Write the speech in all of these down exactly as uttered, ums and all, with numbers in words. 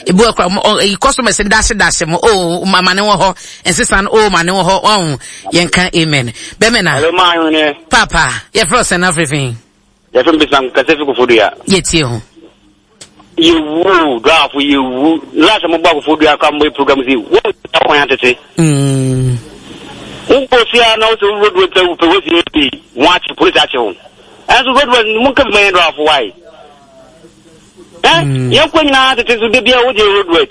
ebu akwa e customers dash dash mo oh mama ne wo ho ensesan oh mama ne wo ho oh yenka amen bemena hello man ne papa ye frost and everything ye fem bisam kasefi ko fodu ya ye tie ho you woo draft you woo last mo ba ko fodu ya kam boy program si wo ta ko yan tete mm unko sia na o so road road pe pe wo si watch police action and so road road mun ka me draft why eh yan ko nyina tete so de bia wo je road road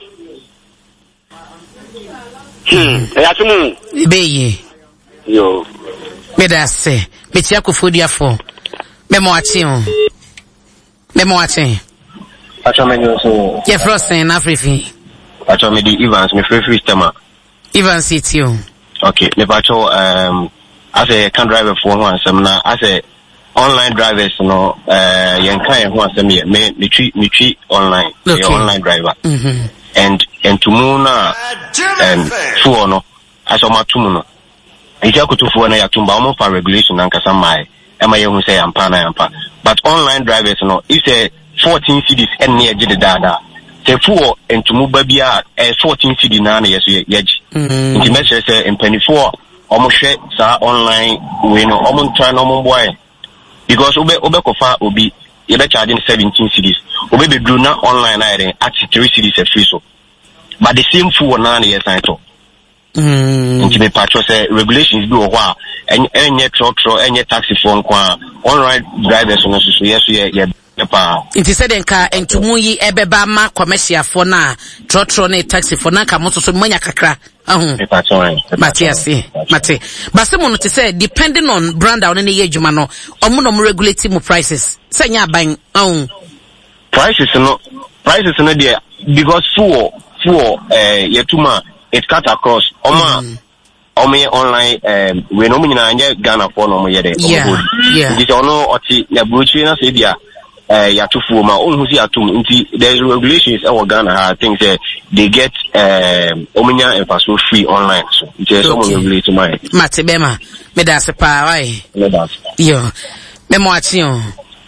hmm ya tumu beye yo me da se me tia ko fodu ya fo me mo achi on me mo achi acha me no so ye frost and everything acha me di Evans me free free stammer Evans city o okay me pacho um as a can driver for one some na as a online drivers no uh yen kan ho asem me me treat me treat online okay. The online driver mhm and and to muna and for no as o matumu no ija kutufu na yatumba mo for regulation and kasa mai ema ye hu say ampa na ampa but online drivers no is a fourteen cities and near jide dada the for and to move bia eh fourteen city na na yeso yaji mhm nti me say empany for omo hwe sa online we no omo try no omo boy because obe obe kofa obi you be charging seventeen cities obe be do na online na ere at three cities a free so but the same for na na yes I to mm nti me patro say regulations bi wo ho a enye truck truck enye taxi for nkwa online drivers no so yes ye pa inti said enka entumu yi ebeba ma commercial for na trotro na taxi for na ka mo so manya kakra ahun me patro Matthias Mate base mo no te say depending on brand on any adwuma no omo no regulate mo prices senya ban ahun prices no prices no there because for for eh yetuma it cut across oma omo online um we no nyina anya Ghana for no mo yede yeah nti ono oti ya brochi na say dia eh yatufu ma onhu si atum nti there's regulations e Ghana ha things say they get um omunya infrastructure free online so nti so mo regulate my Mate bema me da se pa why me da yo me mo achi on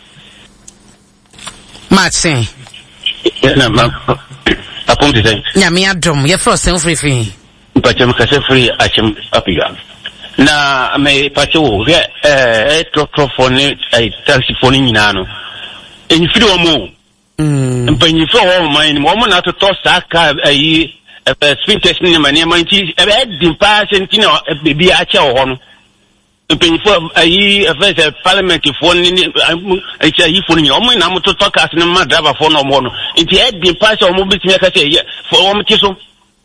Mate na ma apom te say nya me adom ye frost en free free pachem kase free achem apiga na me pacho eh eh trofone eh taxi phone nyina no enfiri omo mm mpanyifu o man mo na to sa ka ayi speed test ni mane man ti e din pa senti na bi a che ho no mpanyifu ayi first parliament phone ni ayi phone ni o mo na mo to cast ni ma driver phone no mo no nti e din pa se o mo bitimi ka se for o mo ti so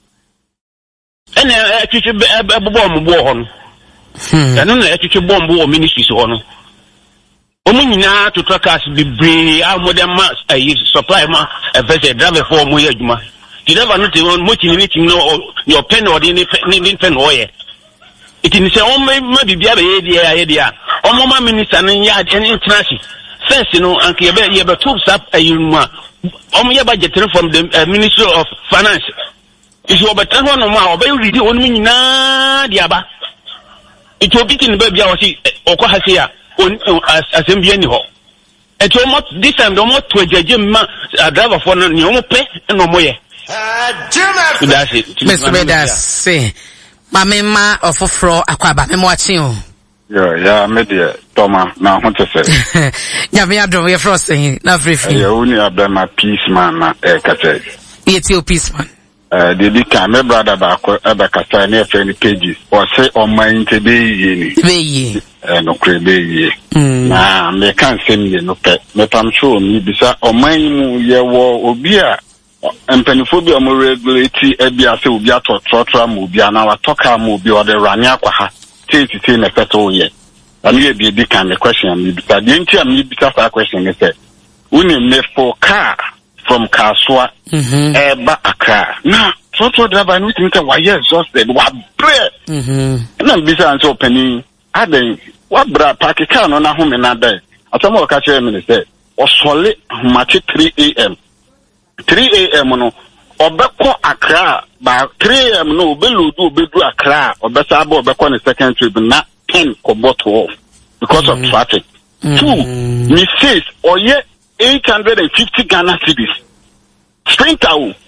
ene atwitwe bebo mo bo ho no eno na atwitwe bombo o ministries ho no omu nyina to trackers bibre a modern mass ayi supply ma e fese driver for mo yadwuma the driver no te mo chini ni chini no your pen or the ni pen oye it ni se on ma bibia be ye dia ye dia o mo ma minister no ya international first no anke ye be ye be tools up ayi ma o mo ye budget from the uh, Ministry of Finance is your better one ma o be read on mi nyina dia ba it will be in baby o si okwa ha se ya assembly ni ho eto mo this time do mo to ajeje ma driver for no ni o mo pe no mo ye that's it Mister Medas say mama ma ofofro akwaba me mo achi o yo ya me de toma na ho te se ya me adom ye frost na free free ya uni abema peace man na e kate yeti o peace man eh de di kan me brother ba ko e ba kata na e any pages o say o man te be yi ni be yi eh no kre be yi na me kan sem ye no pe me pam so mi bisa o man mu ye wo obi a empanifo bi o mo regulate e bia se obi atotrotra mu obi na wa toka mu obi o de rani akwa ha tete tete na peto ye ani e bi di kan the question mi bisa de nti am mi bisa fa question is say uni me for car from Kaswa mhm eba Accra na trotro driver no think say why exhausted wa bread mhm na bisa anso pani aden wa bra park car no na home na dai atamo ka chere me say osole match three a m three a m no obekọ Accra ba three a m no obeludu obedu Accra obesa aba obekọ ne second trip na ten koboto off because mm-hmm. of traffic. Mm-hmm. Two, me says oye eight hundred fifty Ghana cedis. Sprinter